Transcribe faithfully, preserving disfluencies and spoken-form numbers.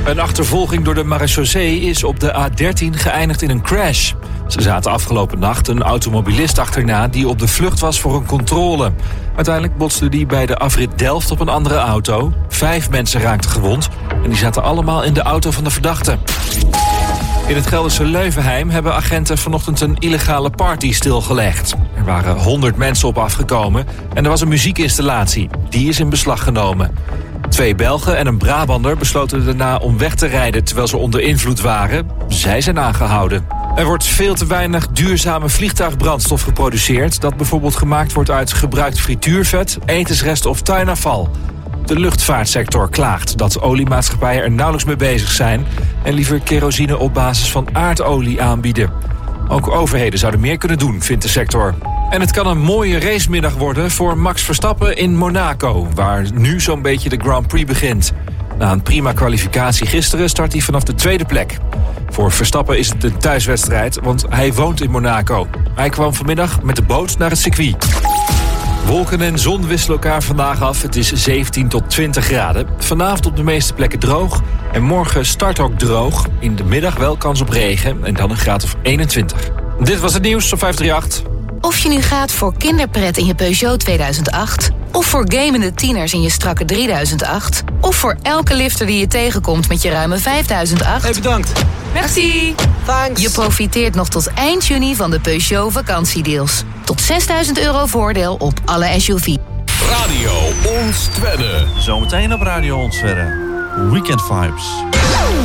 Een achtervolging door de marechaussee is op de A dertien geëindigd in een crash. Ze zaten afgelopen nacht een automobilist achterna die op de vlucht was voor een controle. Uiteindelijk botste die bij de afrit Delft op een andere auto. Vijf mensen raakten gewond en die zaten allemaal in de auto van de verdachte. In het Gelderse Leuvenheim hebben agenten vanochtend een illegale party stilgelegd. Er waren honderd mensen op afgekomen en er was een muziekinstallatie. Die is in beslag genomen. Twee Belgen en een Brabander besloten daarna om weg te rijden terwijl ze onder invloed waren. Zij zijn aangehouden. Er wordt veel te weinig duurzame vliegtuigbrandstof geproduceerd, dat bijvoorbeeld gemaakt wordt uit gebruikt frituurvet, etensresten of tuinafval. De luchtvaartsector klaagt dat oliemaatschappijen er nauwelijks mee bezig zijn en liever kerosine op basis van aardolie aanbieden. Ook overheden zouden meer kunnen doen, vindt de sector. En het kan een mooie racemiddag worden voor Max Verstappen in Monaco, waar nu zo'n beetje de Grand Prix begint. Na een prima kwalificatie gisteren start hij vanaf de tweede plek. Voor Verstappen is het een thuiswedstrijd, want hij woont in Monaco. Hij kwam vanmiddag met de boot naar het circuit. Wolken en zon wisselen elkaar vandaag af. Het is zeventien tot twintig graden. Vanavond op de meeste plekken droog. En morgen start ook droog. In de middag wel kans op regen. En dan een graad of eenentwintig. Dit was het nieuws op vijf drie acht. Of je nu gaat voor kinderpret in je Peugeot tweeduizend acht... of voor gamende tieners in je strakke drieduizend acht... of voor elke lifter die je tegenkomt met je ruime vijfduizend acht... Hey, bedankt. Merci. Thanks. Je profiteert nog tot eind juni van de Peugeot vakantiedeals. Tot zesduizend euro voordeel op alle S U V. Radio Ons Twedde. Zometeen op Radio Ons Twedde. Weekend Vibes.